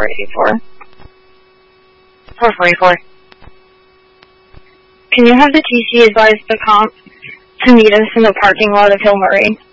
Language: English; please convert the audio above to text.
484. 444. Can you have the TC advise the comp to meet us in the parking lot of Hill Murray?